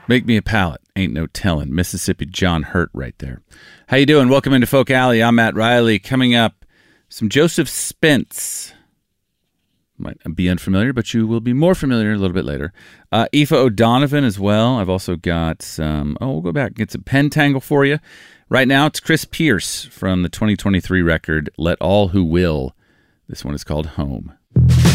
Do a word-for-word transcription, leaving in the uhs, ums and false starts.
Make me a pallet. Ain't no telling. Mississippi John Hurt right there. How you doing? Welcome into Folk Alley. I'm Matt Riley. Coming up, some Joseph Spence. Might be unfamiliar, but you will be more familiar a little bit later. Uh, Aoife O'Donovan as well. I've also got some, oh, we'll go back and get some Pentangle for you. Right now, it's Chris Pierce from the twenty twenty-three record, Let All Who Will. This one is called Home.